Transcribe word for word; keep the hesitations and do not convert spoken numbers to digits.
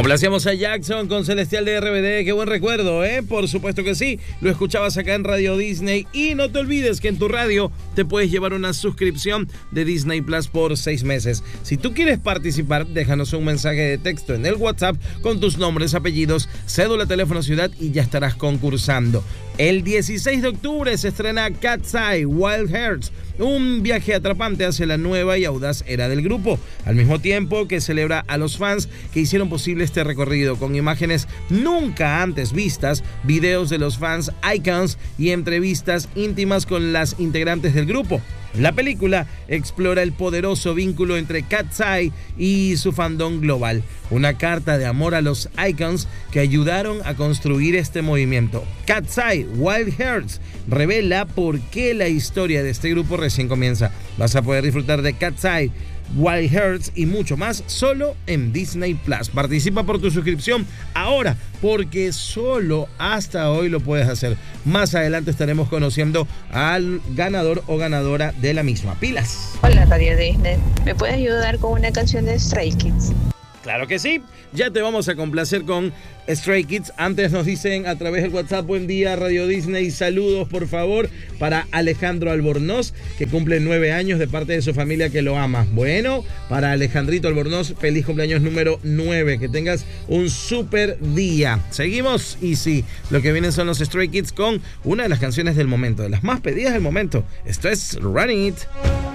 Complacíamos a Jackson con Celestial de R B D. Qué buen recuerdo, ¿eh? Por supuesto que sí. Lo escuchabas acá en Radio Disney. Y no te olvides que en tu radio te puedes llevar una suscripción de Disney Plus por seis meses. Si tú quieres participar, déjanos un mensaje de texto en el WhatsApp con tus nombres, apellidos, cédula, teléfono, ciudad y ya estarás concursando. El dieciséis de octubre se estrena Cat's Eye Wild Hearts, un viaje atrapante hacia la nueva y audaz era del grupo, al mismo tiempo que celebra a los fans que hicieron posible este recorrido con imágenes nunca antes vistas, videos de los fans icons y entrevistas íntimas con las integrantes del grupo. La película explora el poderoso vínculo entre Cat's Eye y su fandom global, una carta de amor a los icons que ayudaron a construir este movimiento. Cat's Eye Wild Hearts revela por qué la historia de este grupo recién comienza. Vas a poder disfrutar de Cat's Eye Wild Hearts y mucho más solo en Disney Plus. Participa por tu suscripción ahora, porque solo hasta hoy lo puedes hacer. Más adelante estaremos conociendo al ganador o ganadora de la misma. Pilas. Hola Radio Disney, ¿me puedes ayudar con una canción de Stray Kids? Claro que sí, ya te vamos a complacer con Stray Kids. Antes nos dicen a través del WhatsApp: buen día Radio Disney, saludos por favor para Alejandro Albornoz, que cumple nueve años de parte de su familia que lo ama. Bueno, para Alejandrito Albornoz, feliz cumpleaños número nueve, que tengas un súper día. Seguimos y sí, lo que vienen son los Stray Kids con una de las canciones del momento, de las más pedidas del momento. Esto es Run It.